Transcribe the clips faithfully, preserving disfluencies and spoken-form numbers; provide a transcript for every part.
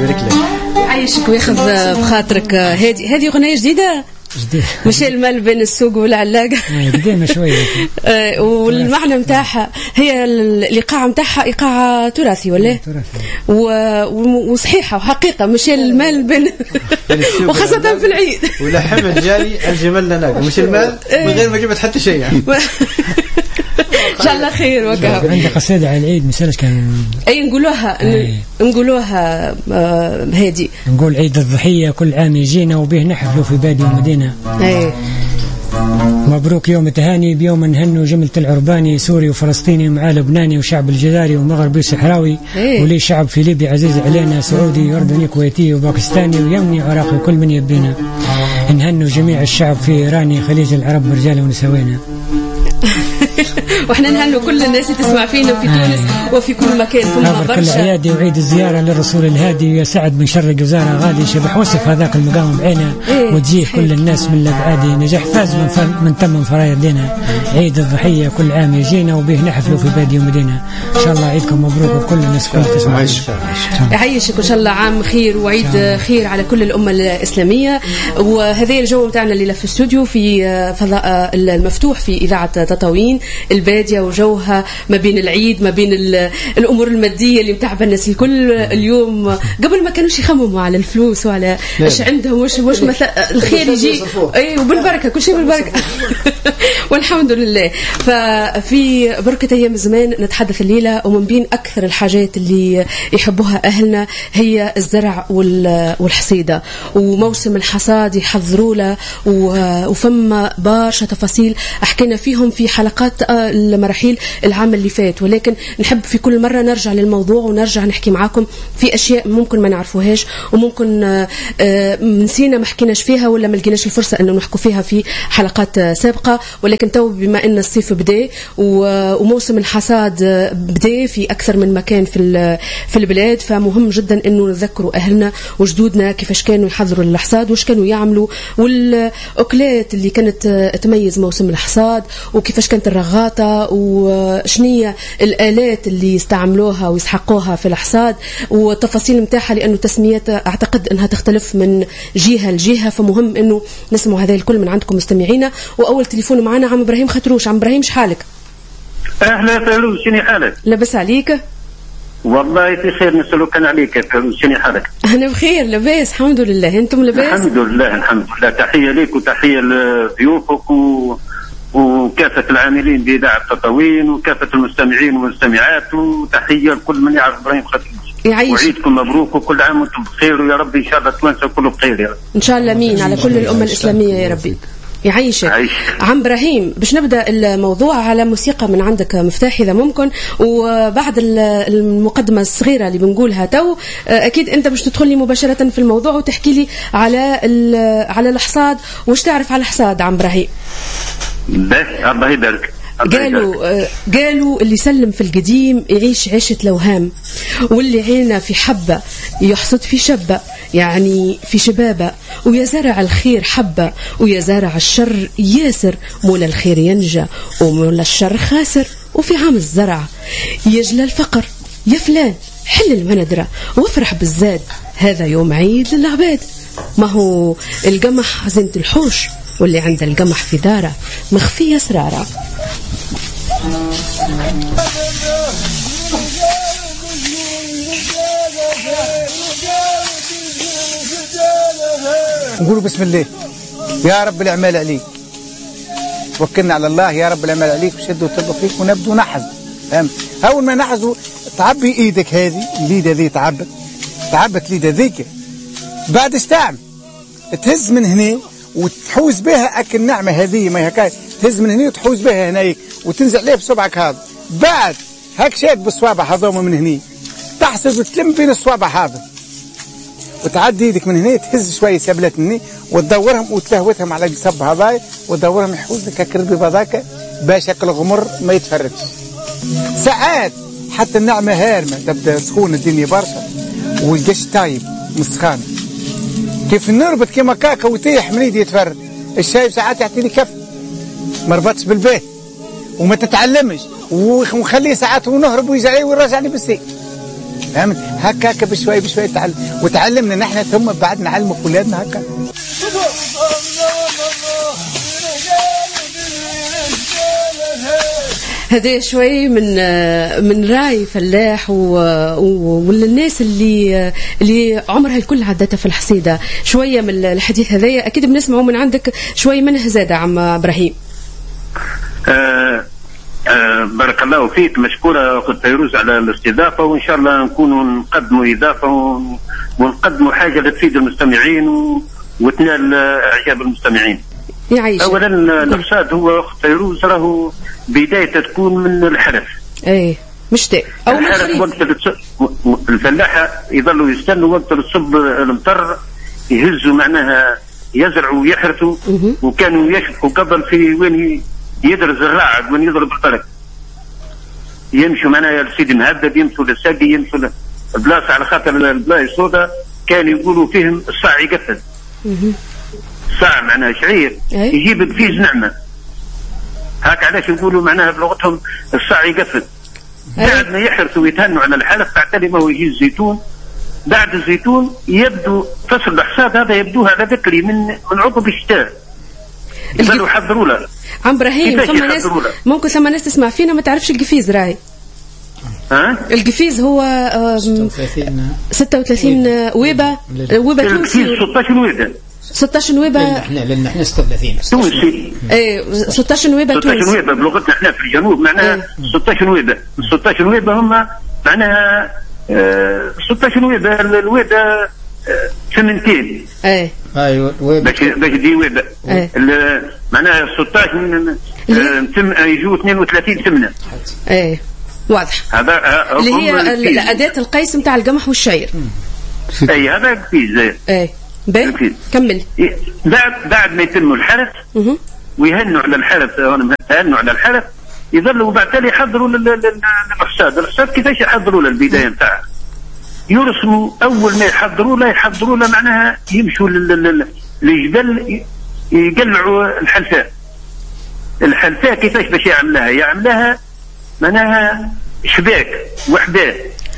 يبارك لك. يعيشك وياخذ بخاطرك. هذه هذه أغنية جديدة جديد مشي المال بين السوق والعلاقة قديمة شوية والمعنى متاعها هي الإيقاع متاعها إيقاع تراثي ولا وصحيحة وحقيقة مشي المال بين وخاصة في العيد ولحم الجاري الجمال لنا مش المال من غير ما جبت حتى شيء يعني. إن شاء الله خير. وكا عندي قصيدة على العيد مثالش كان أي نقولوها نقولوها هادي نقول عيد الضحية كل عام يجينا وبه نحفلوا في بادي ومدينة. أي مبروك يوم التهاني بيوم نهنوا جملة العرباني سوري وفلسطيني ومعاه لبناني وشعب الجزائري ومغربي وصحراوي ولي شعب في ليبيا عزيز علينا سعودي أردني كويتي وباكستاني ويمني عراقي وكل من يبينا نهنوا جميع الشعب في إيراني خليج العرب رجال ونسوينا. واحنا نهنوا كل الناس اللي تسمع فينا في تونس وفي كل مكان ثم برشا. كل عيادي وعيد الزيارة للرسول الهادي يسعد من شر جزارة غادي شبح وصف هذاك المقام بعينه إيه. وتجيه كل الناس من الأبعادي نجاح فاز من, ف... من تم فرايد لنا عيد الضحية كل عام يجينا وبه نحفلوا في بادي ومدينة. إن شاء الله عيدكم مبروك وكل الناس كلها تسمع. يعيشك إن شاء الله عام خير وعيد خير على كل الأمة الإسلامية. وهذا الجو متاعنا الليلة في الاستوديو في فضاء المفتوح في إذاعة تطاوين البادية وجوها ما بين العيد ما بين الأمور المادية اللي متعب الناس الكل اليوم. قبل ما كانوش يخمموا على الفلوس وعلى إيش عندهم وش وش مثلا الخير يجي أي وبالبركة كل شيء بالبركة والحمد لله. ففي بركة أيام زمان نتحدث الليلة ومن بين أكثر الحاجات اللي يحبوها أهلنا هي الزرع والحصيدة وموسم الحصاد يحضروا له وفما برشا تفاصيل حكينا فيهم في حلقات المراحيل العام اللي فات ولكن نحب في كل مرة نرجع للموضوع ونرجع نحكي معاكم في أشياء ممكن ما نعرفوهاش وممكن نسينا ما حكيناش فيها ولا ما لقيناش الفرصة أنه نحكوا فيها في حلقات سابقة. ولكن تو بما أن الصيف بدأ وموسم الحصاد بدأ في أكثر من مكان في في البلاد فمهم جدا أنه نذكروا أهلنا وجدودنا كيفاش كانوا يحضروا الحصاد وش كانوا يعملوا والأكلات اللي كانت تميز موسم الحصاد وكيفاش كانت الرغاطة وشنية الآلات اللي يستعملوها ويسحقوها في الحصاد والتفاصيل متاعها لأنه تسميات أعتقد أنها تختلف من جهة لجهة فمهم أنه نسمع هذا الكل من عندكم مستمعينا. وأول تليفون معنا عم إبراهيم خطروش. عم إبراهيم شحالك؟ أهلا فيروز شني حالك؟ لبس عليك؟ والله في خير نسألك أنا عليك فيروز شني حالك؟ أنا بخير لباس الحمد لله. أنتم لباس؟ الحمد لله الحمد لله. تحية لك وتحية لضيوفك و... وكافة العاملين بإذاعة تطاوين وكافة المستمعين والمستمعات وتحية لكل من يعرف إبراهيم خطروش. وعيدكم مبروك وكل عام وانتم بخير ويا رب إن شاء الله تونسوا كله بخير يا رب. إن شاء الله مين على كل الأمة الإسلامية يا ربي. يعيشك. عيش. عم إبراهيم باش نبدأ الموضوع على موسيقى من عندك مفتاح إذا ممكن وبعد المقدمة الصغيرة اللي بنقولها تو أكيد أنت باش تدخل لي مباشرة في الموضوع وتحكي لي على على الحصاد وش تعرف على الحصاد عم إبراهيم. باهي الله يبارك. قالوا قالوا اللي يسلم في القديم يعيش عيشة لوهام واللي عينا في حبة يحصد في شبة يعني في شبابة ويا زرع الخير حبة ويا زرع الشر ياسر مولا الخير ينجى ومولا الشر خاسر وفي عام الزرع يجلى الفقر يا فلان حل المندرة وافرح بالزاد هذا يوم عيد للعباد. ما هو القمح زينة الحوش واللي عند القمح في داره مخفية سرارة. نقولوا بسم الله يا رب الأعمال عليك وكلنا على الله يا رب الأعمال عليك وشدوا تبقى فيك ونبدو نحز. فهمت؟ أول ما نحزوا تعبي إيدك هذه اليد هذه تعبت تعبت اليد ذيك بعد استعمل تهز من هنا وتحوز بها أكل النعمة هذه ما هكاي تهز من هنا وتحوز بها هناك وتنزع عليه بصبعك هذا بعد هك شاد بالصوابع هذوما من هنا تحسب وتلم بين الصوابع هذا وتعدي يدك من هنا تهز شوية سبلات من هنا وتدورهم وتلهوتهم على الصب هذاي وتدورهم يحوز لك كربي بذاك باش أكل غمر ما يتفرج. ساعات حتى النعمة هارمة تبدأ سخون الدنيا برشا والقش طايب مسخان كيف نربط كيما كاكا ويطيح من يدي يتفرد. الشايب ساعات يعطيني كف ما ربطش بالبيت وما تتعلمش ونخليه ساعات ونهرب ويجي عليه ويرجعني بالسيف. فهمت؟ هكا هكا بشوي بشوي تعلم وتعلمنا نحن ثم بعد نعلم اولادنا هكا. هذا شوي من من راي فلاح والناس اللي اللي عمرها الكل عدتها في الحصيده. شويه من الحديث هذايا اكيد بنسمعوا من عندك شوي منه زاده عم ابراهيم. آه آه بارك الله فيك، مشكوره اخت فيروز على الاستضافه، وان شاء الله نكونوا نقدموا اضافه ونقدموا حاجه لتفيد المستمعين وتنال اعجاب المستمعين. يعيش. اولا الحصاد هو اخت فيروز راهو بداية تكون من الحرث. ايه مش تاء او من الحرث. وقت الفلاحة يظلوا يستنوا وقت الصب المطر يهزوا معناها يزرعوا ويحرثوا، وكانوا يشبكوا قبل في وين يدرز الرعد وين يضرب البرك، يمشوا معناها لسيدي مهدد، يمشوا للساقي، يمشوا البلاصة على خاطر البلاي السوداء كانوا يقولوا فيهم الصاع يقفل. الصاع معناها شعير يجيب قفيز نعمة، هاك علاش يقولوا معناها بلغتهم الصاع يقفل. بعد ما يحرثوا ويتهنوا على الحلف بعد ما هو يجي الزيتون، بعد الزيتون يبدو فصل الحصاد هذا يبدو هذا ذكري من من عقب الشتاء. يبدو يحضروا له. عم ابراهيم ثم ناس ممكن ثم ناس تسمع فينا ما تعرفش القفيز راي. ها؟ القفيز هو ستة وثلاثين ويبة ويبة تونسي. القفيز ستة عشر ويبة. ستة عشر نويبة. احنا لان احنا ستة وثلاثين تونسي. ايه ستة عشر نويبة تونسي. ستة عشر نويبة بلغتنا احنا في الجنوب معناها ايه. ستة عشر نويبة. ستة عشر نويبة هم معناها اه ستة عشر نويبة الويبة اه ثمانيتين. ايه. ايوه باش باش دي ويبة. ايه. معناها ستة عشر من اه يجوا اثنين وثلاثين ثمنة. ايه. واضح. هذا اللي هي الأداة القيس نتاع القمح والشعير. اي هذا قفيز. ايه. باهي كمل. بعد بعد ما يتم الحرث ويهنوا على الحرث، يهنوا على الحرث يظلوا بعد تالي يحضروا للحصاد. الحصاد كيفاش يحضروا له البدايه نتاعها؟ يرسموا اول ما يحضروا له يحضروا له معناها يمشوا للجبل يقلعوا الحلفاء. الحلفاء كيفاش باش يعملها؟ يعملها معناها شباك وحداه.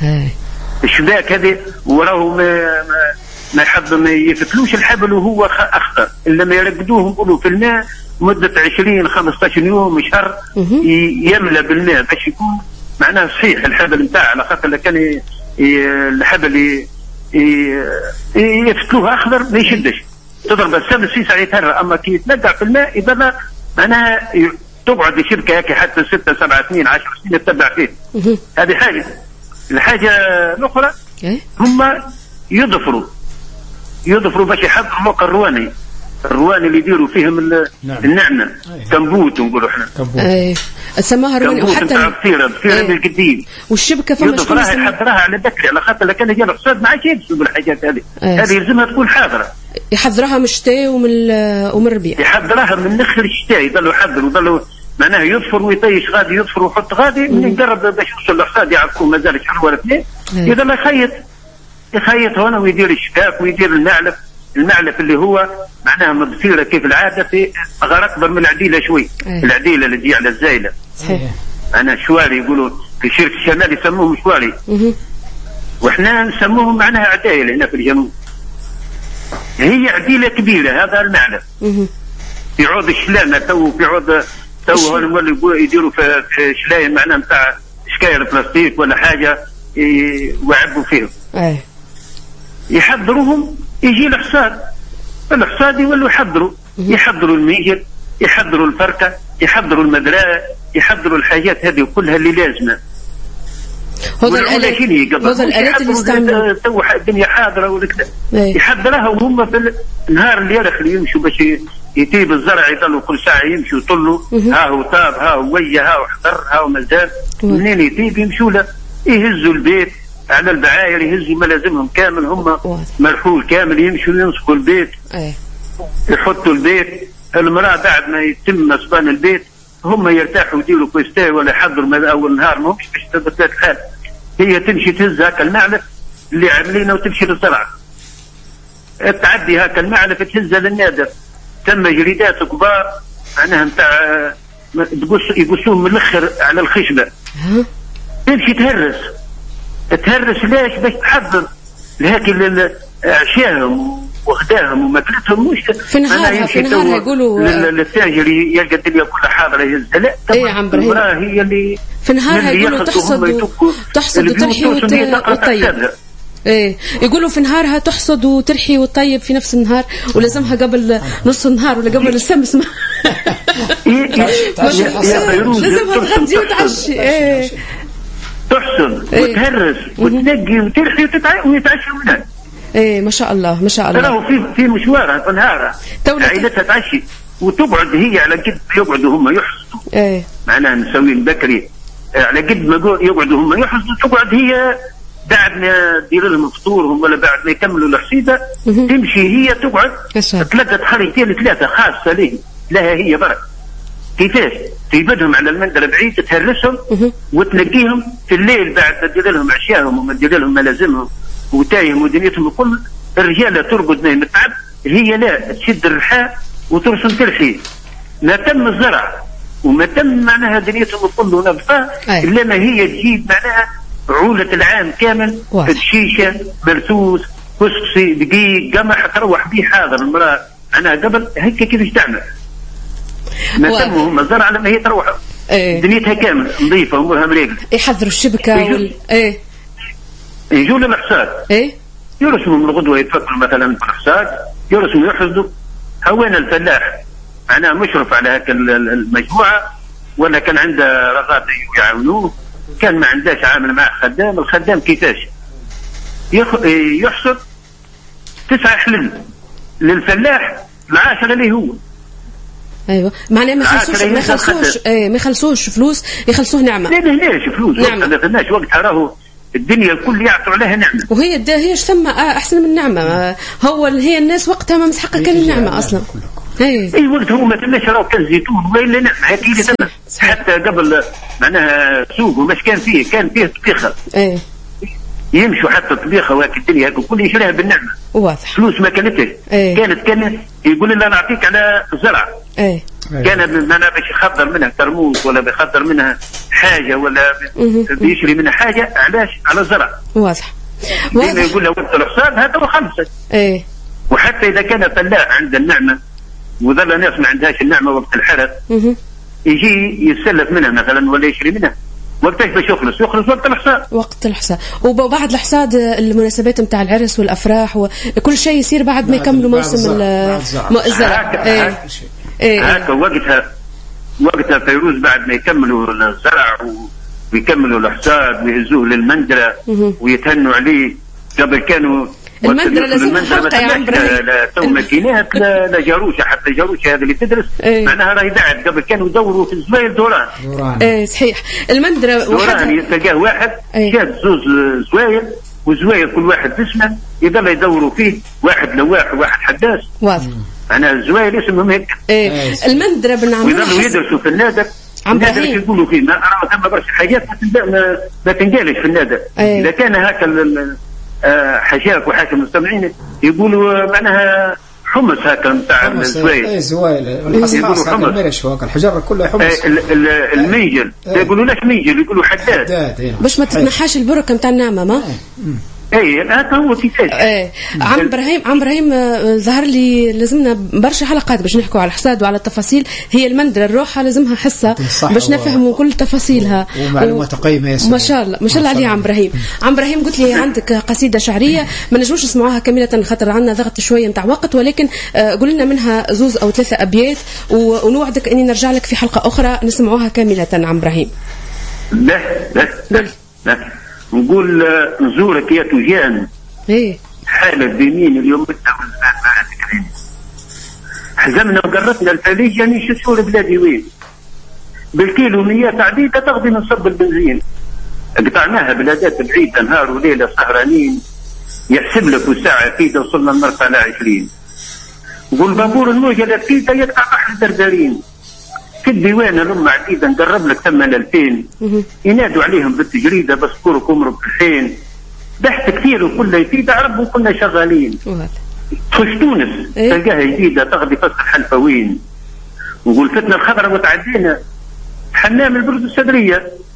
الشباك هذه وراه ما ما يحب ما يفتلوش الحبل وهو اخطر الا ما يرقدوه يقولوا في الماء مده عشرين خمسة عشر يوم شهر يملى بالماء باش يكون معناه صحيح الحبل نتاعه، على خاطر كان الحبل يفتلوه اخضر ما يشدش، تضرب السبب سيسع يتهرى. اما كي يتنقع في الماء يبقى معناها تقعد الشبكه هكي حتى ستة سبعة سنين عشر سنين تتبع فيه. هذه حاجه. الحاجه الاخرى هم يضفروا يضفروا باش يحضروا موقع الرواني الرواني اللي يديروا فيهم النعمه كمبوت نقولوا احنا. اي سماها رواني. وحتى الفطيره الفطيره القديم والشبكه فما شكون يحضرها على ذكري، على خاطر كان جا الحصاد ما عادش يلبسوا بالحاجات هذه. هذه يلزمها تكون حاضره. يحضرها من الشتاء ومن ومن الربيع. يحضرها من نخل الشتاء يضلوا يحضروا يضلوا معناه يضفر ويطيش غادي يضفر ويحط غادي من يقرب باش يوصل الحصاد يعرفوا مازال شهر ولا اثنين يضل يخيط يخيط هنا ويدير الشباك ويدير المعلف. المعلف اللي هو معناها مضفيره كيف العاده في غير اكبر من العديله شوي. أيه. العديله اللي تجي على الزايله. صحيح. انا شواري يقولوا في شرك الشمال يسموهم شواري. أه. واحنا نسموهم معناها عدايل هنا في الجنوب. هي عديله كبيره هذا المعلف. أه. في عود الشلامه تو في عود تو هو يديروا في شلايم معناها نتاع شكاير بلاستيك ولا حاجه يوعبوا فيهم. أيه. يحضروهم يجي الحصاد الحصاد يولوا يحضروا يحضروا الميجر يحضروا الفركه يحضروا المدراه يحضروا الحاجات هذه كلها اللي لازمه. هذا الالات هذا الالات اللي استعملوا تو الدنيا حاضره ولا كذا يحضرها وهم في النهار اللي يرخ اللي يمشوا باش يطيب الزرع يضلوا كل ساعه يمشوا يطلوا ها هو طاب ها هو ويا ها هو حضر ها هو مازال منين يطيب يمشوا له يهزوا البيت على البعاير يهزوا ملازمهم كامل هم مرحول كامل يمشوا ينصفوا البيت. أيه. يحطوا البيت. المرأة بعد ما يتم نصبان البيت هم يرتاحوا يديروا كويستاي ولا يحضروا أول نهار ما مش باش تبدأ الحال. هي تمشي تهز هكا المعلف اللي عاملينه وتمشي للزرع. تعدي هكا المعلف تهزها للنادر. تم جريدات كبار معناها نتاع يقصوهم من الاخر على الخشبة. تمشي تهرس. تهرس ليش؟ باش تحضر لهاك عشاهم وغداهم وماكلتهم. مش في نهارها في نهارها يقولوا للتاجر يلقى الدنيا كلها حاضره يهزها. لا اي عم ابراهيم هي اللي في نهارها يقولوا تحصد تحصد وترحي وتطيب. ايه يقولوا في نهارها تحصد وترحي وتطيب في نفس النهار، ولازمها قبل نص النهار ولا قبل الشمس. لازمها تغدي وتعشي. ايه تحصد وتهرس وتنقي وترحي ويتعشى منها. ايه ما شاء الله ما شاء الله. ترى في في مشوارها في نهارها عائلتها تعشي وتقعد هي على قد يقعدوا هم يحصدوا. ايه معناها مسوين بكري على قد ما يقعدوا هم يحصدوا، تقعد هي بعد ما تدير لهم فطورهم ولا بعد ما يكملوا الحصيده تمشي هي تقعد تلقى خريطين ثلاثه خاصه له لها هي برك. كيفاش؟ تجبدهم على المنزل بعيد تهرسهم وتنقيهم في الليل بعد ما تدير لهم عشاهم وما تدير لهم ملازمهم وتايهم ودنيتهم الكل. الرجاله ترقد نايم التعب، هي لا تشد الرحاء وترسم ترحي. ما تم الزرع وما تم معناها دنيتهم الكل ونظفها الا ما هي تجيب معناها عولة العام كامل الشيشه مرسوس كسكسي دقيق قمح تروح به حاضر المراه. انا قبل هيك كيفاش تعمل ما تم هم الزرع لما هي تروح ايه. دنيتها كامل نظيفه امورها مريقه. يحضروا الشبكه وال... ايه يجوا للحصاد ايه يرسموا من الغدوه يتفكروا مثلا في الحصاد يرسموا يحصدوا. هوين الفلاح معناه مشرف على هيك المجموعه ولا كان عنده رغات يعاونوه، كان ما عندهاش عامل معه خدام. الخدام كيفاش يخ... يحصد تسعة حلل للفلاح العاشرة اللي هو. ايوه معناه ما يخلصوش ما يخلصوش ايه ما يخلصوش فلوس يخلصوه نعمه. لا ليش فلوس نعمه ما فهمناش وقتها راهو الدنيا الكل يعطوا عليها نعمه وهي هي ايش ثم احسن من نعمه. هو هي الناس وقتها ما مسحقه كان النعمه اصلا. اي اي وقت هو ما تماش راهو كان زيتون ولا نعمه هذه اللي تم حتى قبل معناها سوق وماش كان فيه كان فيه طبيخه. ايه يمشوا حتى طبيخه وهاك الدنيا هاك الكل يشريها بالنعمه. واضح فلوس ما كانتش. ايه. كانت كان يقول لنا نعطيك على الزرع. ايه كان انا باش يخضر منها ترموس ولا بيخضر منها حاجه ولا بيشري منها حاجه علاش على الزرع. واضح ديما يقول له وقت الحصاد هذا وخلصت. ايه وحتى اذا كان فلاح عند النعمه وظل ناس ما عندهاش النعمه وقت الحرث يجي يتسلف منها مثلا ولا يشري منها وقتاش باش يخلص يخلص وقت الحصاد. وقت الحصاد وبعد الحصاد المناسبات نتاع العرس والافراح وكل شيء يصير بعد ما يكملوا موسم الزرع. ايه ايه هكا وقتها وقتها فيروز بعد ما يكملوا الزرع ويكملوا الحصاد ويهزوه للمندرة ويتهنوا عليه. قبل كانوا المندرة لازم حلقة يا عم لا تو ماكينات لا جاروشة حتى جاروشة هذا اللي تدرس ايه. معناها راهي بعد قبل كانوا يدوروا في الزوايل دوران. دوران ايه صحيح. المندرة دوران تلقاه واحد ايه. شاد زوز زوايل وزوايل كل واحد باسمه يضل يدوروا فيه واحد لواح وواحد حداث. واضح أنا الزوايل اسمهم هيك. ايه المندرة بنعملها ويضلوا يدرسوا في النادر. النادر اللي يقولوا فيه ما أرى ثم برشا حاجات ما ما تنقالش في النادر. ايه. إذا كان هكا حشاك وحاكم المستمعين يقولوا معناها حمص هكا نتاع الزوايل. اي زوايل والحصاص هذا المرش هو الحجر كله حمص. المنجل ما يقولولاش منجل يقولوا حداد باش ما تتنحاش البركه نتاع النعمه. ما اي هذا هو كيفاش. ايه عم ابراهيم عم ابراهيم ظهر لي لازمنا برشا حلقات باش نحكوا على الحصاد وعلى التفاصيل. هي المندرة الروحة لازمها حصة باش نفهموا كل تفاصيلها ومعلومات قيمة. ما شاء الله ما شاء الله عليه عم ابراهيم. عم ابراهيم قلت لي عندك قصيدة شعرية ما نجموش نسمعوها كاملة خاطر عندنا ضغط شوية نتاع وقت، ولكن قول لنا منها زوز او ثلاثة ابيات ونوعدك اني نرجع لك في حلقة اخرى نسمعوها كاملة. عم ابراهيم لا لا لا, لا. نقول نزورك يا تجان ايه حالة بيمين اليوم انت والزمان ما تكرين حزمنا وقرتنا الفليج يعني شسور بلادي وين بالكيلو ميات عديدة تغضي من صب البنزين قطعناها بلادات بعيدة نهار وليلة سهرانين يحسب لك والساعة فيدة وصلنا المرفأ لعشرين نقول بابور الموجة لفيدة يقطع بحر دردارين في الديوان الأمة عديدة نقرب لك ثم الألفين ينادوا عليهم بالتجريدة بسكوركم رب الحين بحث كثير وكل يفيد عرب وكلنا شغالين تخش تونس تلقاها جديدة تغذي فسخ الحلفوين نقول فتنا الخضرة وتعدينا حنام البرد الصدرية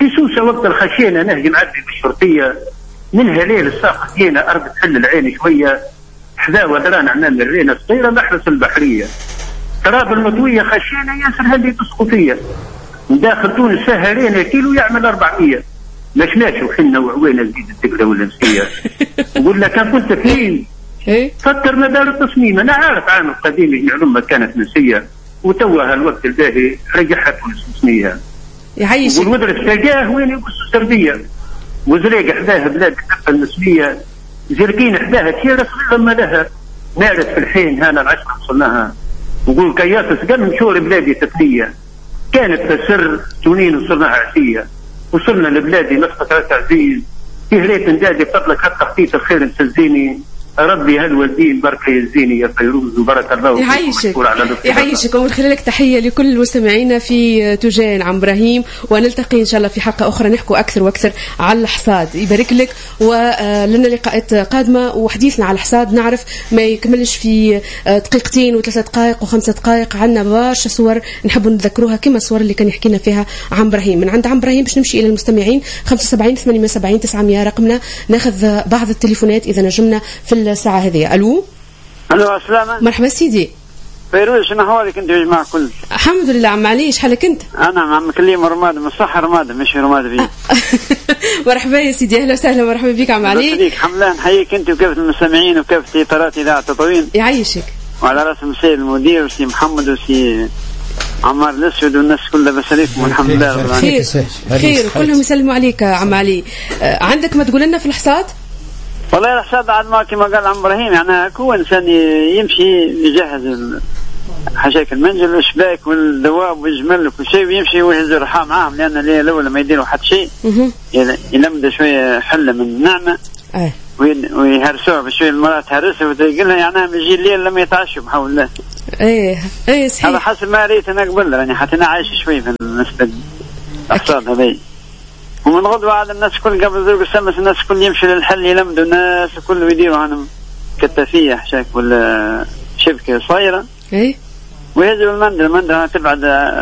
في سوسه وقت الخشينه نهجي معدي بالشرطيه منها ليل الساق جينا ارض تحل العين شويه حذا ودران عنان الرينا صغيره محرس البحريه تراب المطويه خشينه ياسر هذه تسقطيه من داخل تونس سهرين كيلو يعمل أربعمية مشناش وحنا وعوينا زيد الدقله والانسيه نقول لك كان كنت فين فكر مدار التصميم انا عارف عام القديم المعلومه كانت منسيه وتوها الوقت الباهي رجعها تونس مسميه يعيشك والودرس تلقاه وين يقصوا سرديه وزريق حداها بلاد الدقه المسميه زرقين حداها كثيره صغيره ما لها نعرف في الحين هنا العشره وصلناها نقول كياسس قال مشور بلادي تثنيه كانت في السر تونين وصلنا عشيه وصلنا لبلادي نسقط على تعزيز فيه ريت ندادي بفضلك حتى خطيط الخير تسزيني ربي هالوالدين بركه يزيني يا فيروز وبارك الله يعيشك يعيشك ومن خلالك تحيه لكل مستمعينا في تجان عم ابراهيم ونلتقي ان شاء الله في حلقه اخرى نحكوا اكثر واكثر على الحصاد يبارك لك ولنا لقاءات قادمه وحديثنا على الحصاد نعرف ما يكملش في دقيقتين وثلاثه دقائق وخمسه دقائق عندنا برشا صور نحبوا نذكروها كما الصور اللي كان يحكينا فيها عم ابراهيم من عند عم ابراهيم باش نمشي الى المستمعين خمسة وسبعين ثمانمائة وسبعين تسعمائة رقمنا ناخذ بعض التليفونات اذا نجمنا في الساعة هذه. ألو ألو السلامة مرحبا سيدي فيروز شنو أحوالك أنت يا جماعة كل الحمد لله عم عليش حالك أنت أنا عم كليم رماد من صح رماد مش رماد بي مرحبا يا سيدي أهلا وسهلا مرحبا بك عم علي نحييك حملان نحييك أنت وكافة المستمعين وكافة إطارات إذاعة تطوين يعيشك وعلى رأس السيد المدير وسي محمد وسي عمار الأسود والناس كلها بساليكم والحمد لله خير خير كلهم يسلموا عليك عم علي عندك ما تقول لنا في الحصاد؟ والله الحصاد عاد ما كما قال عم ابراهيم يعني هو انسان يمشي يجهز حشاك المنزل والشباك والدواب والجمل وكل شيء ويمشي ويهز الرحام معاهم لان الليل الاول ما يديروا حتى شيء يلمد شويه حله من النعمه ويهرسوها بشويه المراه تهرسها وتقول لها يعني يجي الليل لما يتعشوا بحول الله ايه ايه صحيح هذا حسب ما ريت انا قبل يعني حتى انا عايش شوي في بالنسبه للحصاد هذي ومن غدوة على الناس كل قبل ذوق الشمس الناس كل يمشي للحل يلمدوا الناس كل يديروا عنهم كتافية حشاك ولا شبكة صغيرة ايه ويهزوا المندل المندل تبعد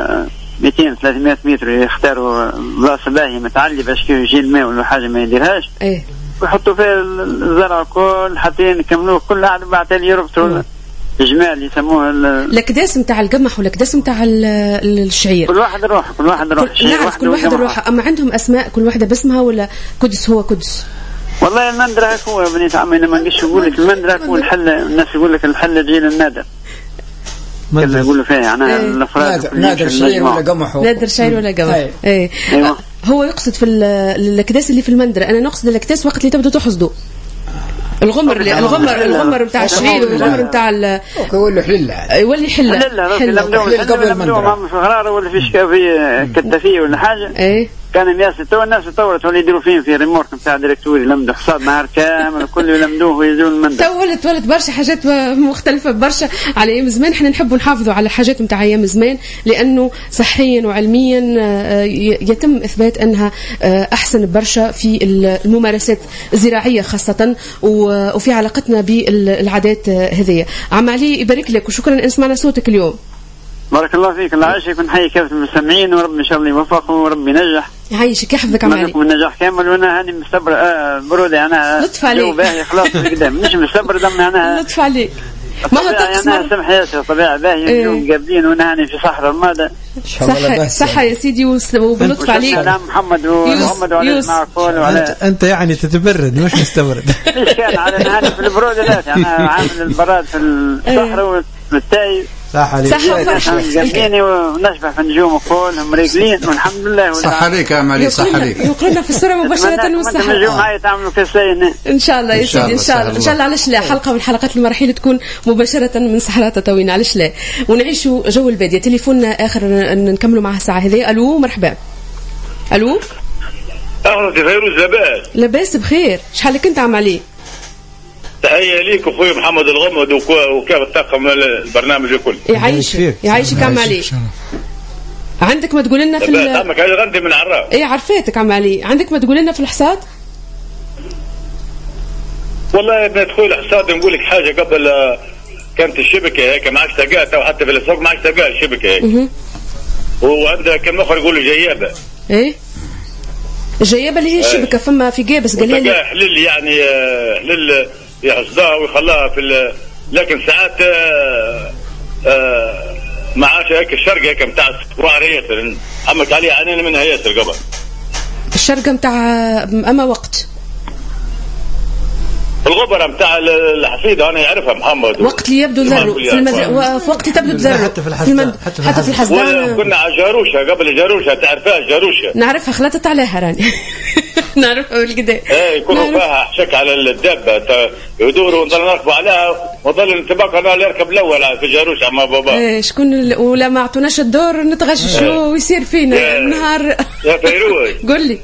مئتين ثلاثمائة متر يختاروا بلاصة باهية متعلي باش كيف يجي الماء ولا حاجة ما يديرهاش ايه ويحطوا فيها الزرع كل حتى يكملوه كل عاد بعد يربطوا الجمال يسموه الكداس نتاع القمح ولا الكداس نتاع الشعير كل واحد روح كل واحد روح كل نعرف كل واحد روح اما عندهم اسماء كل واحده باسمها ولا قدس هو قدس والله المندرة هو يا بني عمي لما نجيش يقول لك المندرة هو الحل الناس يقول لك الحل جيل النادر كذا يقولوا فيها يعني الافراد نادر شعير ولا قمح نادر شعير ولا قمح اي ايوه هو يقصد في الكداس اللي في المندرة انا نقصد الكداس وقت اللي تبدو تحصدوا الغمر اللي الغمر الغمر نتاع الشعير والغمر نتاع ال يولي حله يولي حله حله قبل المندرة ما في غراره ولا في في كتافيه ولا حاجه ايه كان الناس تو الناس تطورت ولا يديروا فين في ريمورك نتاع ديريكتوري لمدوا حصاد نهار كامل الكل يلمدوه ويزول المندرة تولت ولت برشا حاجات مختلفه برشا على ايام زمان احنا نحبوا نحافظوا على حاجات نتاع ايام زمان لانه صحيا وعلميا يتم اثبات انها احسن برشا في الممارسات الزراعيه خاصه وفي علاقتنا بالعادات هذه. عم علي يبارك لك وشكرا ان سمعنا صوتك اليوم. بارك الله فيك الله يعيشك ونحيي كافة المستمعين ورب ان شاء الله يوفقهم ورب ينجح يعيشك يحفظك عم علي لكم النجاح كامل وانا هاني مستبر آه برودة انا لطف عليك جو باهي خلاص قدام مش مستبر دم انا لطف عليك ما هو طقس انا سمح ياسر طبيعه باهي اليوم قابلين وانا هاني في صحراء الماده صح صح يا سيدي وبلطف عليك سلام محمد ومحمد وعلي مع كل وعلى انت يعني تتبرد مش مستورد ايش كان على هاني في البرودة لا انا عامل البراد في الصحراء والتاي صح عليك صح قابليني ونشبح في النجوم وكلهم رجلين والحمد لله صح عليك يا مالي صح عليك يقرنا في الصورة مباشرة والصحة النجوم هاي تعملوا كسين ان شاء الله يا سيدي ان شاء الله ان شاء الله علاش لا حلقة من حلقات المراحل تكون مباشرة من صحراء تطاوين علاش لا ونعيشوا جو البادية. تليفوننا اخر نكملوا معها الساعة هذه. الو مرحبا. الو اهلا فيروز لاباس لاباس بخير شحالك انت عم علي؟ تحية ليك اخوي محمد الغمد وكافة الطاقم البرنامج الكل. يعيشك يعيشك عم علي. عندك ما تقول لنا في ال عمك هذا غنتي من عراق. ايه عرفاتك عم علي. عندك ما تقول لنا في الحصاد؟ والله ندخل الحصاد نقول لك حاجة قبل كانت الشبكة هيك معك سقاطة وحتى في الاسواق معك سقاطة الشبكة هيك. وعندها كم اخر يقولوا جيابة. ايه الجيابه اللي هي الشبكه فما في جابس قال لي حلل يعني حلل يحصدها ويخلاها في لكن ساعات آه آه ما عادش هيك الشرقه هيك نتاع السكوار ياسر عمك عليها عانينا منها ياسر قبل الشرقه نتاع اما وقت الغبره نتاع الحفيده انا يعرفها محمد وقت اللي يبدو ذره في المز... في وقت تبدو ذره حتى في الحسدان حتى, حتى في الحسدان كنا على جاروشه قبل جاروشه تعرفها جاروشه نعرفها خلطت عليها راني نعرفها بالكدا ايه يكونوا فيها حشك على الدابه يدوروا ونضل نركبوا عليها وظل الانطباق انا اللي يركب الاول في جاروشه مع بابا ايه شكون ولا ما عطوناش الدور نتغششوا ايه. ويصير فينا نهار يا فيروز قول لي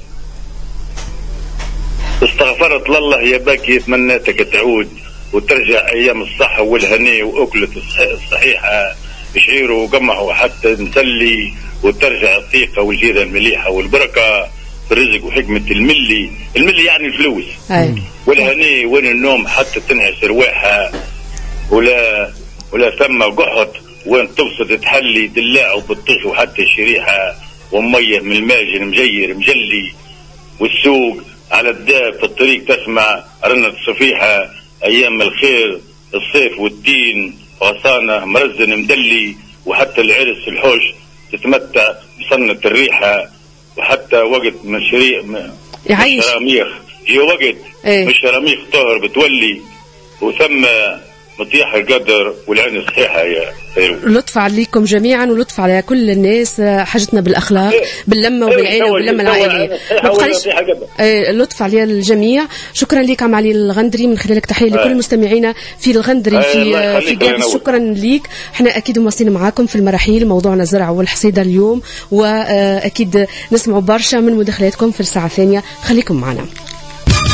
استغفرت لله يا باكي تمنيتك تعود وترجع ايام الصحه والهني واكلة الصحيحه شعير وقمح وحتى نسلي وترجع الثقه والجيره المليحه والبركه في الرزق وحكمه الملي الملي يعني الفلوس أي. والهني وين النوم حتى تنعس رواحها ولا ولا ثم قحط وين تبسط تحلي دلاع وبطيخ وحتى شريحه وميه من الماجن مجير مجلي والسوق على الداب في الطريق تسمع رنة الصفيحة أيام الخير الصيف والتين غصانة مرزن مدلي وحتى العرس في الحوش تتمتع بصنة الريحة وحتى وقت من شريع من شراميخ هي وقت ايه؟ من شراميخ طهر بتولي وثم مطيح القدر والعين الصحيحة يا فيروز. لطف عليكم جميعا ولطف على كل الناس حاجتنا بالأخلاق باللمة وبالعيلة وباللمة العائلية لطف على الجميع. شكرا لك عم علي الغندري من خلالك تحية لكل مستمعينا في الغندري في في جابس. شكرا ليك. احنا أكيد مواصلين معاكم في المراحيل موضوعنا الزرع والحصيدة اليوم وأكيد نسمعوا برشا من مداخلاتكم في الساعة الثانية. خليكم معنا.